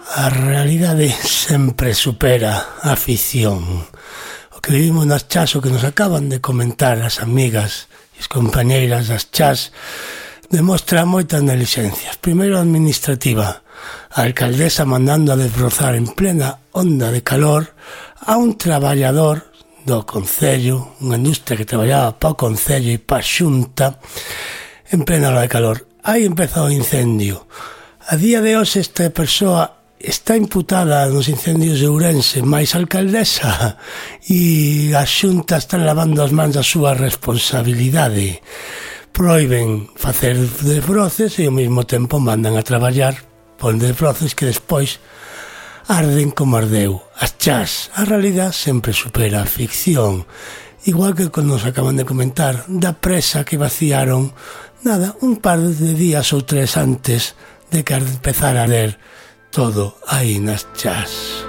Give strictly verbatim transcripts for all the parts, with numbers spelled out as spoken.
A realidade sempre supera a ficción. O que vivimos nas chás, o que nos acaban de comentar as amigas e as compañeiras das chás, demostra moitas negligencias. Primeiro, administrativa. A alcaldesa mandando a desbrozar en plena onda de calor a un traballador do Concello, unha industria que traballaba para o Concello e para a Xunta, en plena hora de calor. Aí empezou o incendio. A día de hoxe esta persoa está imputada nos incendios de Ourense, máis alcaldesa, e a Xunta está lavando as mans da súa responsabilidade. Proíben facer desbroces e ao mesmo tempo mandan a traballar por desbroces que despois arden como ardeu. As chás, a realidade sempre supera a ficción. Igual que como nos acaban de comentar, da presa que vaciaron, nada, un par de días ou tres antes de que empezar a arder todo aí nas chás.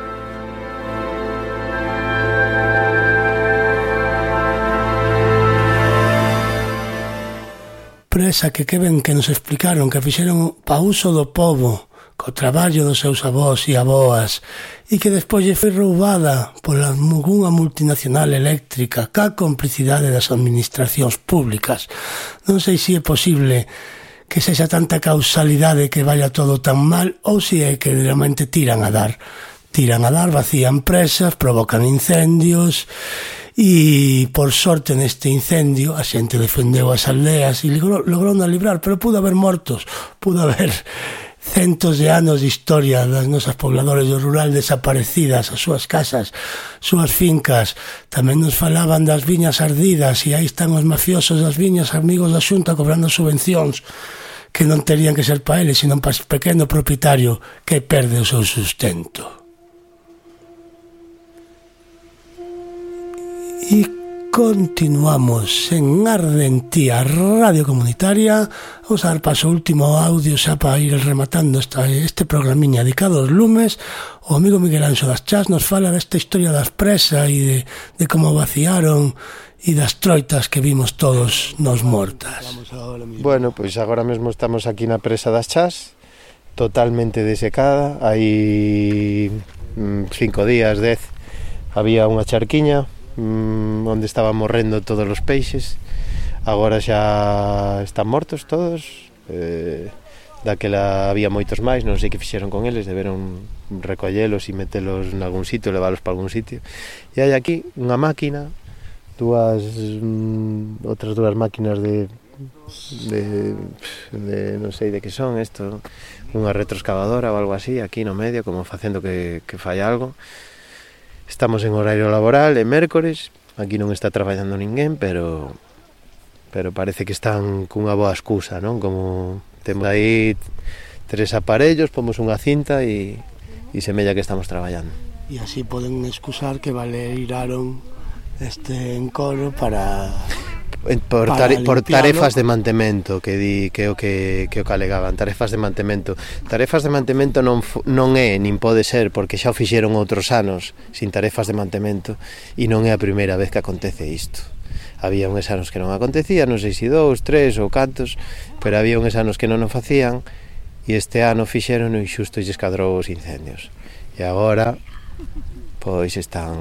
Presa que que ben que nos explicaron que fixeron pa uso do pobo, co traballo dos seus avós e aboas, e que despois lle foi roubada pola unha multinacional eléctrica ca complicidade das administracións públicas. Non sei se é posible que sexa tanta causalidade que vaya todo tan mal ou se é que realmente tiran a dar. Tiran a dar, vacían presas, provocan incendios e, por sorte, neste incendio a xente defendeu as aldeas e logrou, logrou non librar, pero pudo haber mortos, pudo haber centos de anos de historia das nosas pobladores do rural desaparecidas, as súas casas, súas fincas. Tamén nos falaban das viñas ardidas e aí están os mafiosos das viñas, amigos da Xunta, cobrando subvencións que non terían que ser para eles, sino para o pequeno propietario que perde o seu sustento. E continuamos en Ardentía Radio Comunitaria. Vamos a dar paso ao último audio xa para ir rematando esta, este programiña dedicado aos lumes. O amigo Miguel Anxo das Chás nos fala desta historia das presas e de, de como vaciaron e das troitas que vimos todos nos mortas. Bueno, pois agora mesmo estamos aquí na presa das Chás, totalmente desecada. Hai mm, cinco días, dez, había unha charquiña mm, onde estaban morrendo todos os peixes. Agora xa están mortos todos. eh, Daquela había moitos máis, non sei que fixeron con eles, deberon recollelos e metelos en algún sitio, leválos para algún sitio. E hai aquí unha máquina, dúas mm, outras dúas máquinas de, de de non sei de que son isto, unha retroexcavadora ou algo así aquí no medio, como facendo que, que fai algo. Estamos en horario laboral, é mércores, aquí non está traballando ninguén, pero pero parece que están cunha boa excusa, non? Como temos aí tres aparellos, pomos unha cinta e, e semella que estamos traballando. E así poden excusar que valeiraron este encoro para por, tare, por tarefas de mantemento, que di que o que que o calegaban, tarefas de mantemento. Tarefas de mantemento non non é nin pode ser, porque xa o fixeron outros anos sin tarefas de mantemento e non é a primeira vez que acontece isto. Había uns anos que non acontecía, non sei se dous, tres ou cantos, pero había uns anos que non o facían e este ano fixeron e xusto lles cadrou os incendios. E agora pois están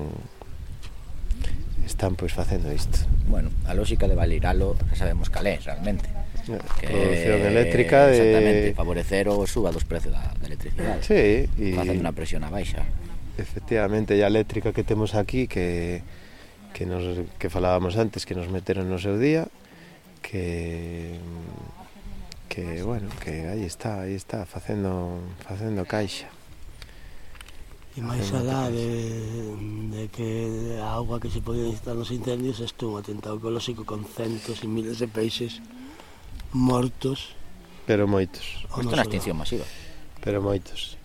están pois facendo isto. Bueno, a lógica de valeiralo sabemos cal é realmente. Que produción eléctrica de... Exactamente, favorecer o suba dos precios da, da electricidade. Sí, e... facendo unha presión a baixa. Efectivamente, e a eléctrica que temos aquí que que nos que falábamos antes, que nos meteron no seu día, que que bueno, que aí está, aí está facendo facendo caixa. E máis alá de, de que a auga que se podía necesitar nos incendios, isto é un atentado ecolóxico con centos e miles de peixes mortos. Pero moitos. Isto é unha extinción masiva. Pero moitos.